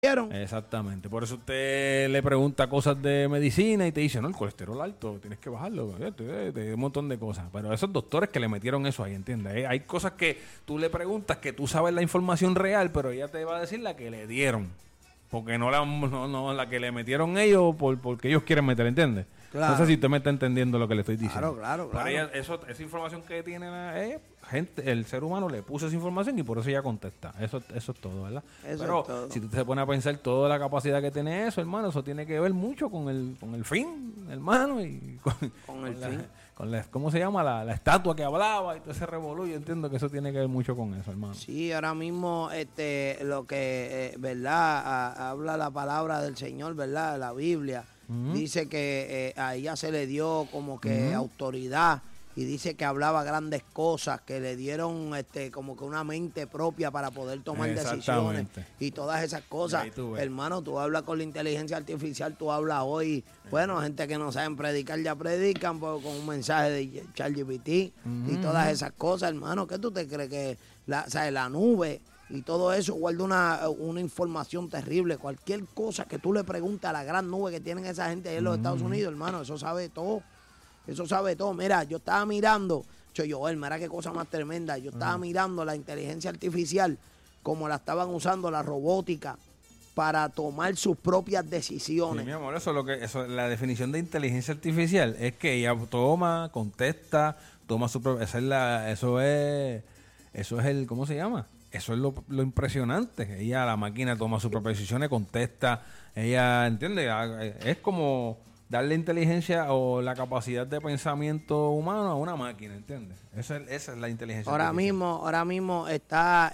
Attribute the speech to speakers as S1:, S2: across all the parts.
S1: ¿Vieron?
S2: Exactamente. Por eso usted le pregunta cosas de medicina y te dice, no, el colesterol alto, tienes que bajarlo, un montón de cosas. Pero esos doctores que le metieron eso ahí, ¿entiendes? Hay cosas que tú le preguntas que tú sabes la información real, pero ella te va a decir la que le dieron. Porque no la que le metieron ellos porque ellos quieren meter, ¿entiendes?
S1: Claro.
S2: No sé si usted me está entendiendo lo que le estoy diciendo.
S1: Claro.
S2: Para ella, esa información que tiene gente, el ser humano le puso esa información y por eso ella contesta. Eso es todo, ¿verdad?
S1: Eso es todo.
S2: Si usted se pone a pensar toda la capacidad que tiene eso, hermano, eso tiene que ver mucho con el fin, hermano, y
S1: Con el fin.
S2: ¿cómo se llama? La estatua que hablaba y todo ese revolú. Yo entiendo que eso tiene que ver mucho con eso, hermano.
S1: Sí, ahora mismo lo que, ¿verdad? Habla la palabra del Señor, ¿verdad? La Biblia. Dice que a ella se le dio como que autoridad y dice que hablaba grandes cosas, que le dieron como que una mente propia para poder tomar decisiones y todas esas cosas. Hermano, tú hablas con la inteligencia artificial, tú hablas hoy, bueno, gente que no saben predicar ya predican con un mensaje de ChatGPT y todas esas cosas, hermano. ¿Qué tú te crees que la nube y todo eso guarda una información terrible? Cualquier cosa que tú le preguntes a la gran nube que tienen esa gente ahí en los Estados Unidos, hermano, eso sabe todo. Eso sabe todo. Mira, yo estaba mirando, Joel, mira qué cosa más tremenda. Yo estaba mirando la inteligencia artificial, como la estaban usando, la robótica, para tomar sus propias decisiones.
S2: Sí, mi amor, la definición de inteligencia artificial es que ella contesta, toma su propia, eso es el, ¿cómo se llama? Eso es lo impresionante. La máquina toma sus propias decisiones, contesta, ella, ¿entiendes? Es como darle inteligencia o la capacidad de pensamiento humano a una máquina, ¿entiendes? Esa es la inteligencia artificial.
S1: Ahora mismo está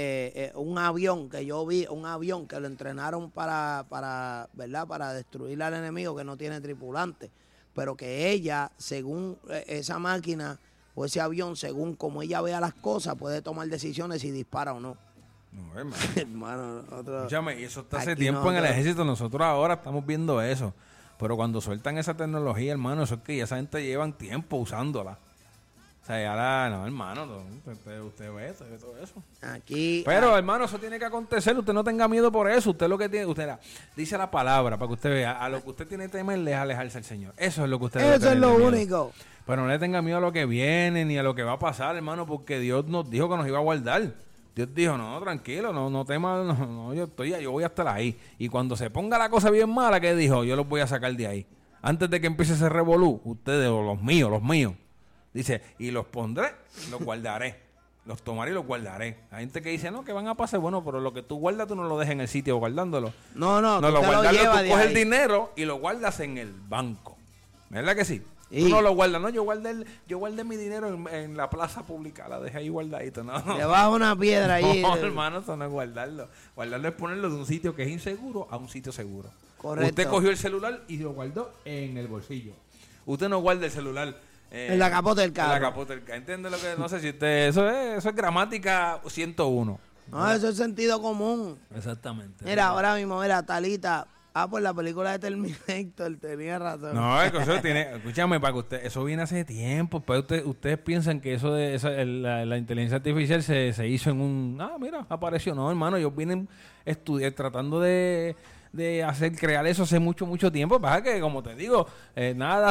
S1: un avión que yo vi, un avión que lo entrenaron para ¿verdad? Para destruir al enemigo, que no tiene tripulante, pero que ella, según esa máquina o ese avión, según como ella vea las cosas, puede tomar decisiones si dispara o no.
S2: No, hermano.
S1: Hermano,
S2: escúchame, y eso está hace tiempo en el ejército. Nosotros ahora estamos viendo eso. Pero cuando sueltan esa tecnología, hermano, eso es que ya esa gente llevan tiempo usándola. O sea, ya no, hermano, usted ve todo eso. Pero, hermano, eso tiene que acontecer. Usted no tenga miedo por eso. Usted lo que tiene, dice la palabra para que usted vea. A lo que usted tiene temer es alejarse del Señor. Eso es lo que usted debe
S1: Eso es lo único.
S2: Pero no le tenga miedo a lo que viene ni a lo que va a pasar, hermano, porque Dios nos dijo que nos iba a guardar. Dios dijo, no, tranquilo, no temas, yo voy a estar ahí. Y cuando se ponga la cosa bien mala, ¿qué dijo? Yo los voy a sacar de ahí. Antes de que empiece ese revolú, ustedes, o los míos. Dice, y los pondré, los guardaré. Los tomaré y los guardaré. Hay gente que dice, no, que van a pasar. Bueno, pero lo que tú guardas, tú no lo dejas en el sitio guardándolo.
S1: No,
S2: lo guardas, tú coges el dinero y lo guardas en el banco. ¿Verdad que sí? Tú no lo guardas, no, yo guardé mi dinero en la plaza pública, la dejé ahí guardadito, no.
S1: Debajo de una piedra ahí.
S2: No, hermano, eso no es guardarlo. Guardarlo es ponerlo de un sitio que es inseguro a un sitio seguro.
S1: Correcto.
S2: Usted cogió el celular y lo guardó en el bolsillo. Usted no guarda el celular
S1: en la capota del carro.
S2: En la capota del carro. ¿Entiende lo que? No sé si usted... Eso es gramática 101.
S1: No, eso es sentido común.
S2: Exactamente.
S1: Mira, ahora mismo, Talita... pues la película de Terminator tenía razón.
S2: No, eso tiene, escúchame, para que eso viene hace tiempo, pero ustedes piensan que eso de la inteligencia artificial se hizo en mira, apareció. No, hermano, ellos vienen tratando de crear eso hace mucho tiempo. Pasa que, como te digo, nada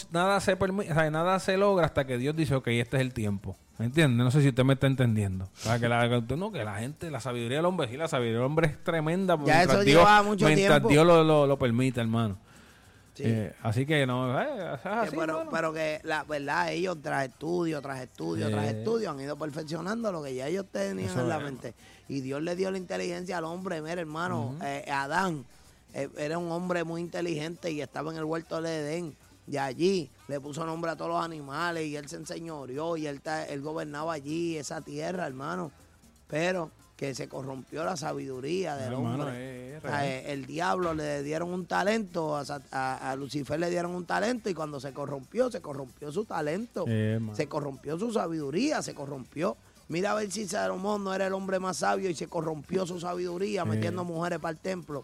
S2: se logra hasta que Dios dice, ok, este es el tiempo. ¿Me entiendes? No sé si usted me está entendiendo. Para que la gente, la sabiduría del hombre, sí, la sabiduría del hombre es tremenda.
S1: Ya eso lleva mucho tiempo.
S2: Mientras Dios lo permite, hermano. Sí. Así que no, así,
S1: pero que la verdad, ellos tras estudio han ido perfeccionando lo que ya ellos tenían en la mente. Y Dios le dio la inteligencia al hombre. Mira, hermano, Adán era un hombre muy inteligente y estaba en el huerto de Edén. Y allí le puso nombre a todos los animales y él se enseñoreó y él gobernaba allí, esa tierra, hermano. Pero que se corrompió la sabiduría del hombre. El diablo le dieron un talento, a Lucifer le dieron un talento y cuando se corrompió su talento, se corrompió su sabiduría, se corrompió. Mira a ver si Salomón no era el hombre más sabio y se corrompió su sabiduría metiendo mujeres para el templo,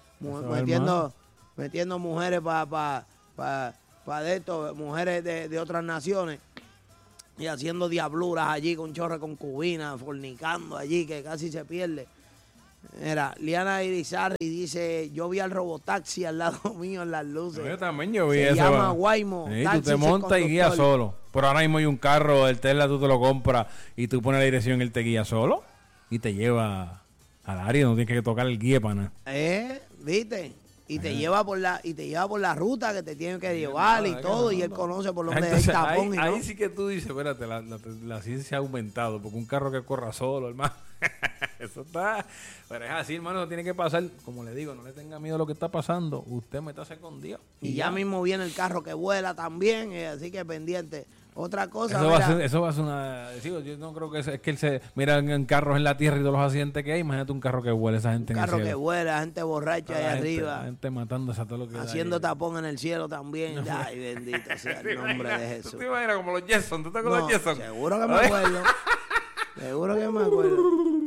S1: metiendo mujeres para mujeres de otras naciones. Y haciendo diabluras allí con chorre concubinas, fornicando allí, que casi se pierde. Mira, Liana Irizarry dice, yo vi al robotaxi al lado mío en las luces.
S2: Yo también vi
S1: Se
S2: eso.
S1: llama Waymo.
S2: Sí, tú te montas y guías solo. Pero ahora mismo hay un carro, el Tesla tú te lo compras y tú pones la dirección y él te guía solo y te lleva al área, no tienes que tocar el guía para nada.
S1: ¿Viste? Y te lleva por la ruta que te tiene que llevar y todo, y él conoce por donde hay tapón.
S2: Ahí sí que tú dices, espérate, la ciencia ha aumentado, porque un carro que corra solo, hermano, eso está... Pero es así, hermano, no tiene que pasar, como le digo, no le tenga miedo a lo que está pasando, usted métase con Dios.
S1: Y ya mismo viene el carro que vuela también, así que pendiente. Otra cosa,
S2: eso va a ser una... Digo, yo no creo que es que él se... Mira en carros en la tierra y todos los accidentes que hay. Imagínate un carro que vuela, esa gente
S1: un
S2: en el
S1: carro
S2: cielo.
S1: que vuela, gente borracha ahí arriba.
S2: La gente matándose a todo lo que
S1: haciendo tapón en el cielo también. Ay, bendito sea el nombre de Jesús.
S2: ¿Tú te imaginas como los Jetson? ¿Tú te acuerdas de los Jetson?
S1: Seguro que me acuerdo. Seguro que me acuerdo.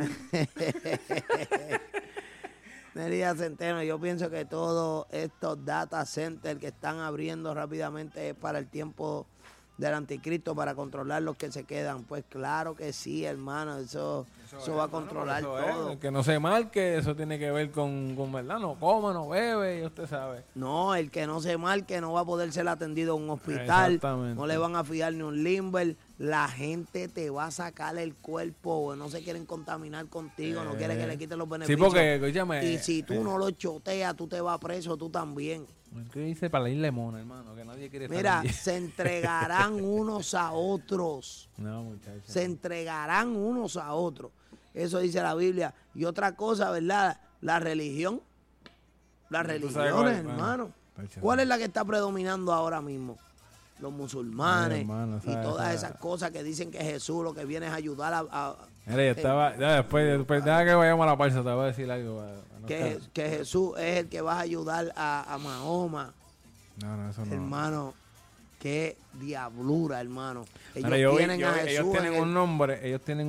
S1: Nelia Centeno, yo pienso que todos estos data centers que están abriendo rápidamente es para el tiempo del anticristo, para controlar los que se quedan. Pues claro que sí, hermano, eso va a controlar todo.
S2: Que no se marque, eso tiene que ver con verdad, no coma, no bebe, y usted sabe.
S1: No, el que no se marque no va a poder ser atendido en un hospital, no le van a fiar ni un limber, la gente te va a sacar el cuerpo, no se quieren contaminar contigo, no quieren que le quiten los beneficios.
S2: Sí, porque, escúchame.
S1: Y si tú no lo choteas, tú te vas preso, tú también.
S2: ¿Qué dice para la isla Mona, hermano? Que nadie quiere estar
S1: Mira,
S2: allí.
S1: se entregarán unos a otros.
S2: No, muchachos.
S1: Se entregarán unos a otros. Eso dice la Biblia. Y otra cosa, ¿verdad? La religión. Las religiones, hermano. ¿Cuál es la que está predominando ahora mismo? Los musulmanes, hermano, y todas esas cosas que dicen que Jesús lo que viene es ayudar a
S2: mira, yo estaba, después deja que vayamos a la pausa, te voy a decir algo.
S1: Que Jesús es el que va a ayudar a Mahoma.
S2: No, eso no.
S1: Hermano, qué diablura, hermano.
S2: Ellos tienen un nombre, ellos tienen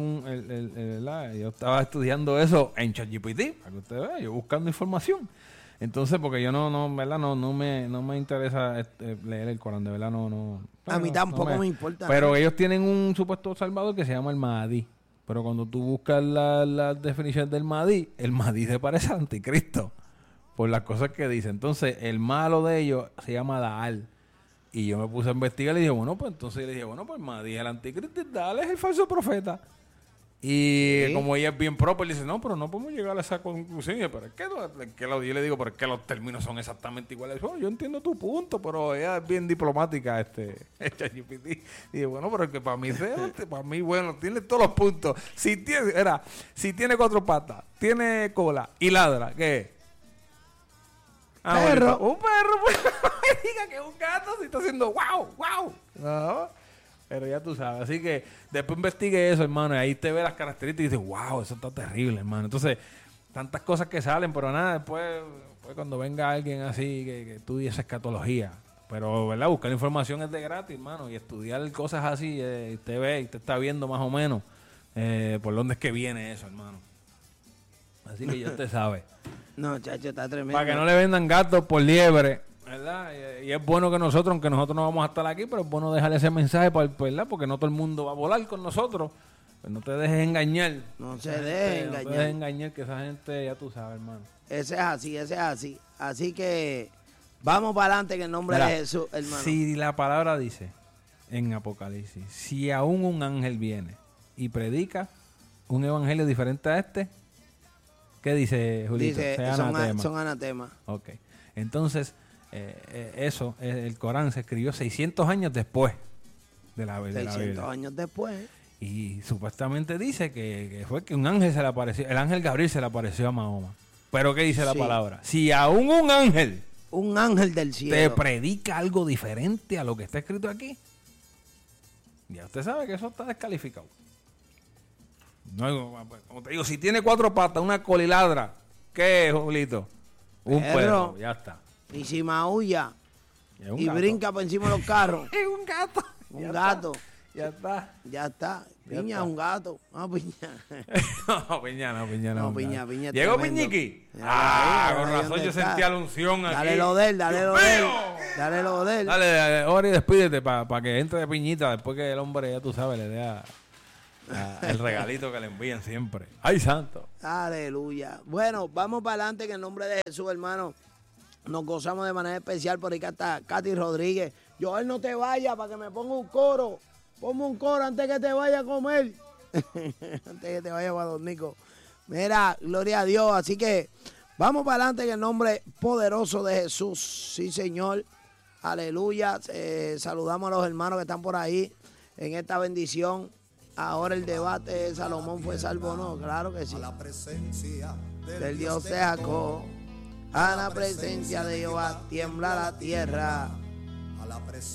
S2: yo estaba estudiando eso en ChatGPT, para que usted vea, yo buscando información. Entonces, porque yo ¿verdad? No me interesa leer el Corán, de verdad, no.
S1: A mí tampoco me importa.
S2: Pero ellos tienen un supuesto salvador que se llama el Mahdi. Pero cuando tú buscas la definición del Mahdi, el Mahdi se parece al anticristo, por las cosas que dice. Entonces, el malo de ellos se llama Daal. Y yo me puse a investigar y le dije, pues Mahdi es el anticristo y Daal es el falso profeta. Y ¿sí? Como ella es bien proper, le dice, no, pero no podemos llegar a esa conclusión. Y yo, pero yo le digo, pero es que los términos son exactamente iguales. Yo entiendo tu punto, pero ella es bien diplomática, ChatGPT. Y dije, bueno, pero es que para mí, bueno, tiene todos los puntos. Si tiene 4 patas, tiene cola y ladra, ¿qué es?
S1: Perro.
S2: Un perro, pues, diga que es un gato, si está haciendo wow. No. Pero ya tú sabes, así que después investigué eso, hermano, y ahí te ve las características y dices, wow, eso está terrible, hermano. Entonces, tantas cosas que salen, pero nada, después cuando venga alguien así, que estudie esa escatología. Pero, ¿verdad? Buscar información es de gratis, hermano, y estudiar cosas así, usted ve y te está viendo más o menos por dónde es que viene eso, hermano. Así que ya usted sabe.
S1: No, chacho, está tremendo.
S2: Para que no le vendan gatos por liebre. ¿Verdad? Y es bueno que nosotros, aunque nosotros no vamos a estar aquí, pero es bueno dejarle ese mensaje, ¿verdad? Porque no todo el mundo va a volar con nosotros. Pues no te dejes engañar.
S1: No se dejes engañar.
S2: No te dejes engañar, que esa gente, ya tú sabes, hermano.
S1: Ese es así. Así que vamos para adelante en el nombre de Jesús, hermano.
S2: Si la palabra dice en Apocalipsis, si aún un ángel viene y predica un evangelio diferente a este, ¿qué dice, Julito?
S1: Dice, son anatemas.
S2: Ok. Entonces, eso, el Corán se escribió 600 años después de la Biblia.
S1: 600 años después.
S2: Y supuestamente dice que fue que un ángel se le apareció, el ángel Gabriel se le apareció a Mahoma. Pero ¿qué dice la palabra? Si aún un ángel
S1: del cielo
S2: te predica algo diferente a lo que está escrito aquí, ya usted sabe que eso está descalificado. No, como te digo, si tiene 4 patas, una coliladra, ¿qué es, Julito? Un perro, ya está.
S1: Y si maulla y brinca por encima de los carros.
S2: Es un gato.
S1: Un gato.
S2: Ya está.
S1: Piña es un gato. No, Piña.
S2: No,
S1: Piña.
S2: ¿Llegó Piñiqui? Con razón yo sentía la unción aquí.
S1: Dale lo de él.
S2: Dale, ahora y despídete para que entre de Piñita después que el hombre, ya tú sabes, le dé El regalito que le envían siempre. ¡Ay, santo!
S1: Aleluya. Bueno, vamos para adelante que en nombre de Jesús, hermano, nos gozamos de manera especial. Por ahí está Katy Rodríguez. Joel, no te vayas para que me ponga un coro. Ponme un coro antes que te vaya a comer. Antes que te vaya para Don Nico. Mira, gloria a Dios. Así que vamos para adelante en el nombre poderoso de Jesús. Sí, Señor. Aleluya. Saludamos a los hermanos que están por ahí en esta bendición. Ahora el debate, Salomón fue salvo o no. Claro que sí.
S3: A la presencia
S1: Del Dios de Jacob. A la presencia de Jehová tiembla la tierra.
S3: A la presencia